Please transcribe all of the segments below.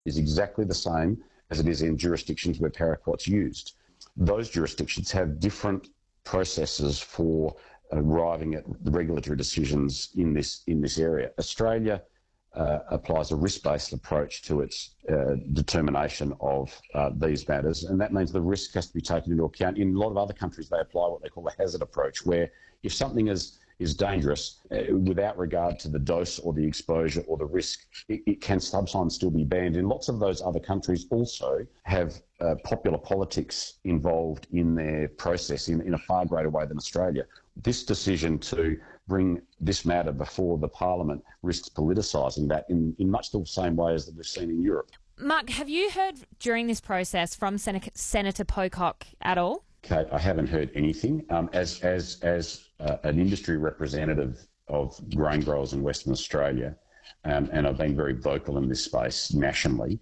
is exactly the same as it is in jurisdictions where paraquat's used. Those jurisdictions have different processes for arriving at the regulatory decisions in this area. Australia applies a risk-based approach to its determination of these matters, and that means the risk has to be taken into account. In a lot of other countries, they apply what they call the hazard approach, where if something is dangerous, without regard to the dose or the exposure or the risk, it can sometimes still be banned. And lots of those other countries also have popular politics involved in their process in a far greater way than Australia. This decision to bring this matter before the Parliament risks politicising that in much the same way as that we've seen in Europe. Mark, have you heard during this process from Senator Pocock at all? Kate, I haven't heard anything. As an industry representative of grain growers in Western Australia, and I've been very vocal in this space nationally,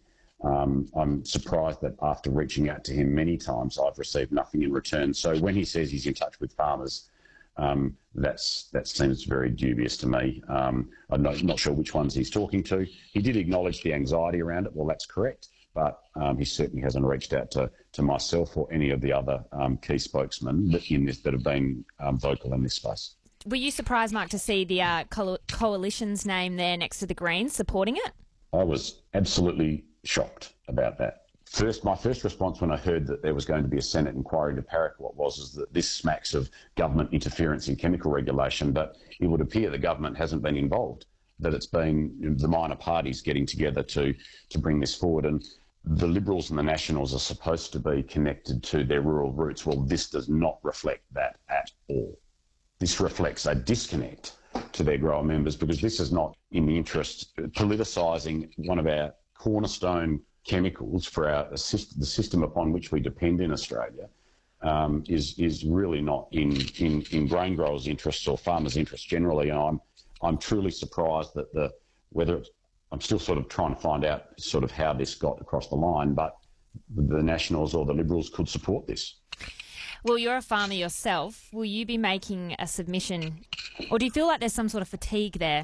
I'm surprised that after reaching out to him many times, I've received nothing in return. So when he says he's in touch with farmers, that seems very dubious to me. I'm not sure which ones he's talking to. He did acknowledge the anxiety around it. Well, that's correct. But he certainly hasn't reached out to myself or any of the other key spokesmen that have been vocal in this space. Were you surprised, Mark, to see the coalition's name there next to the Greens supporting it? I was absolutely shocked about that. My first response when I heard that there was going to be a Senate inquiry into paraquat was that this smacks of government interference in chemical regulation, but it would appear the government hasn't been involved, that it's been the minor parties getting together to bring this forward. And the Liberals and the Nationals are supposed to be connected to their rural roots. Well, this does not reflect that at all. This reflects a disconnect to their grower members, because this is not in the interest. Politicising one of our cornerstone chemicals for the system upon which we depend in Australia is really not in grain growers' interests or farmers' interests generally. And I'm truly surprised that I'm still sort of trying to find out sort of how this got across the line, but the Nationals or the Liberals could support this. Well, you're a farmer yourself. Will you be making a submission, or do you feel like there's some sort of fatigue there?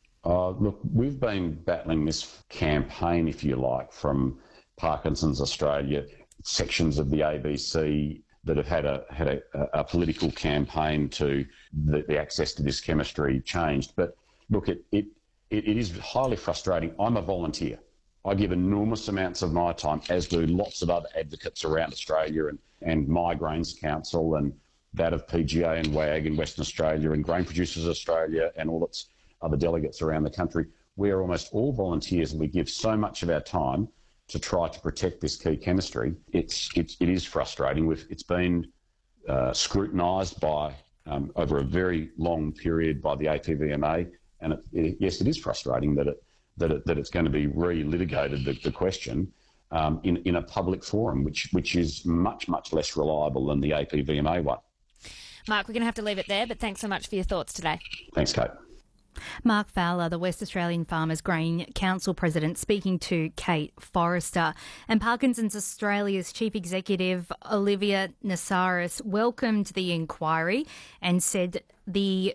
Look, we've been battling this campaign, if you like, from Parkinson's Australia, sections of the ABC that have had a political campaign to the access to this chemistry changed. But look, it is highly frustrating. I'm a volunteer. I give enormous amounts of my time, as do lots of other advocates around Australia, and my Grains Council and that of PGA and WAG in Western Australia and Grain Producers Australia and all its other delegates around the country. We are almost all volunteers, and we give so much of our time to try to protect this key chemistry. It is frustrating. It's been scrutinised by over a very long period by the APVMA, and yes, it is frustrating that it's going to be re-litigated, the question, in a public forum, which is much, much less reliable than the APVMA one. Mark, we're going to have to leave it there, but thanks so much for your thoughts today. Thanks, Kate. Mark Fowler, the West Australian Farmers Grain Council President, speaking to Kate Forrester. And Parkinson's Australia's Chief Executive, Olivia Nassaris, welcomed the inquiry and said the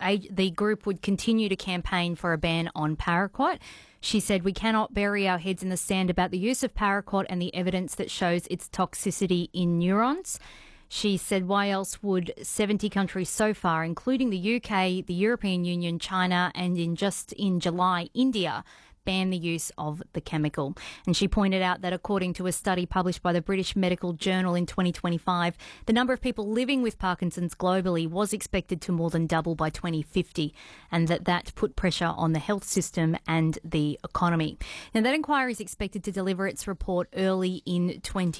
group would continue to campaign for a ban on paraquat. She said, "We cannot bury our heads in the sand about the use of paraquat and the evidence that shows its toxicity in neurons." She said, why else would 70 countries so far, including the UK, the European Union, China, and in July, India, ban the use of the chemical? And she pointed out that according to a study published by the British Medical Journal in 2025, the number of people living with Parkinson's globally was expected to more than double by 2050, and that put pressure on the health system and the economy. Now, that inquiry is expected to deliver its report early in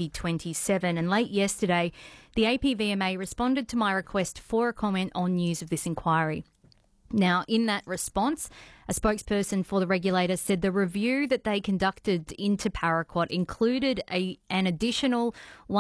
2027, and late yesterday, the APVMA responded to my request for a comment on news of this inquiry. Now, in that response, a spokesperson for the regulator said the review that they conducted into paraquat included an additional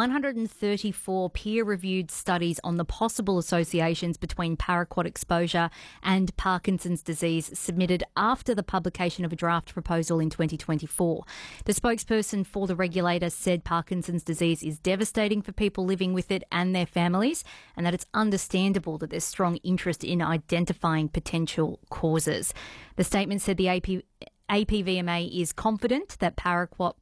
134 peer-reviewed studies on the possible associations between paraquat exposure and Parkinson's disease submitted after the publication of a draft proposal in 2024. The spokesperson for the regulator said Parkinson's disease is devastating for people living with it and their families, and that it's understandable that there's strong interest in identifying potential causes. The statement said the APVMA is confident that paraquat